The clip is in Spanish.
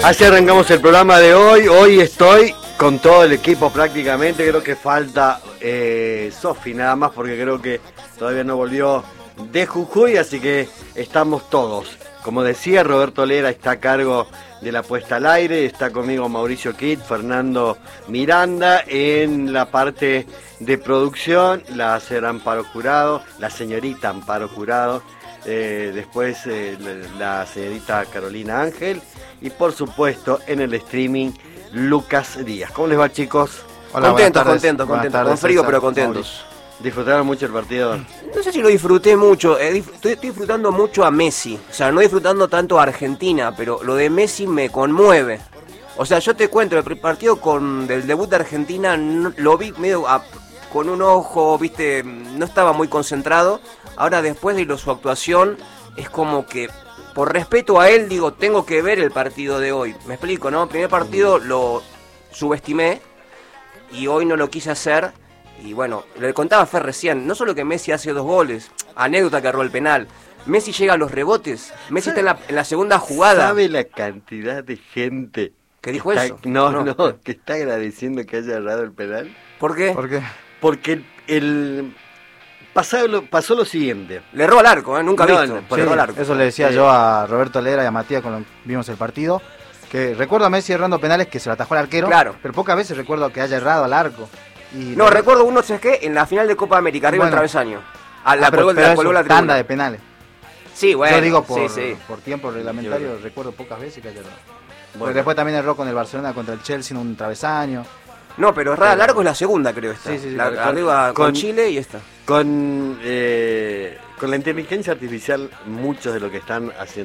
Así arrancamos el programa de hoy. Hoy estoy con todo el equipo prácticamente. Creo que falta Sofi nada más porque creo que todavía no volvió de Jujuy, así que estamos todos. Como decía, Roberto Lera está a cargo de la puesta al aire, está conmigo Mauricio Kitt, Fernando Miranda en la parte de producción, la señora Amparo Jurado, la señorita Amparo Jurado, después la señorita Carolina Ángel y por supuesto en el streaming Lucas Díaz. ¿Cómo les va, chicos? Hola, contentos, Con frío pero contentos. ¿Disfrutaron mucho el partido? No sé si lo disfruté mucho, estoy disfrutando mucho a Messi, o sea, no disfrutando tanto a Argentina, pero lo de Messi me conmueve. O sea, yo te cuento, el partido del debut de Argentina lo vi medio con un ojo, viste, no estaba muy concentrado. Ahora después de su actuación, es como que, por respeto a él, digo, tengo que ver el partido de hoy. Me explico, ¿no? El primer partido lo subestimé y hoy no lo quise hacer. Y bueno, le contaba a Fer recién, no solo que Messi hace 2 goles, anécdota que erró el penal, Messi llega a los rebotes, Messi está en la segunda jugada. ¿Sabe la cantidad de gente que dijo eso? No, que está agradeciendo que haya errado el penal. ¿Por qué? Porque pasó lo siguiente. Le erró al arco, nunca visto. Sí, erró al arco. Eso le decía yo a Roberto Lera y a Matías cuando vimos el partido, que recuerdo a Messi errando penales que se lo atajó al arquero, claro, pero pocas veces recuerdo que haya errado al arco. No, recuerdo uno, ¿sabes qué? En la final de Copa América, arriba del travesaño. Pero la tanda de penales. Sí, bueno. Yo digo por tiempo reglamentario, recuerdo pocas veces que haya errado. Bueno. Después también erró con el Barcelona contra el Chelsea en un travesaño. No, pero errada al arco es la segunda, creo, esta. Sí, arriba con Chile y esta. Con la inteligencia artificial, muchos de lo que están haciendo